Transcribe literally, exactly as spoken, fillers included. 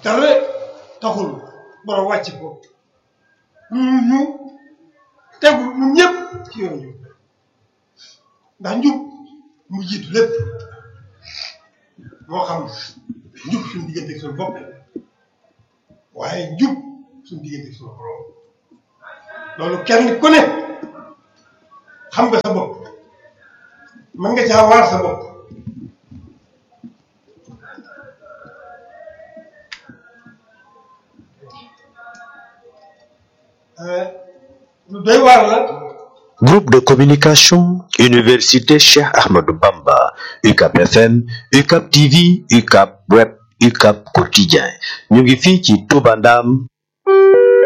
dara taxul borom wàcc ko ñu ñu tegu ñun ñëpp ci yoon njub ndax njub mu jiitu lépp moo xam njub suñu diggante ak suñu bopp waaye njub suñu diggante ak suñu borom loolu kenn ku ne xam nga sa bopp mën nga caa waar sa bopp lu doy waar la. Groupe de communication Université Cheikh Ahmadou Bamba U C A B F M U C A B T V U C A B Web U C A B Quotidien ñu ngi fii ci Touba Ndam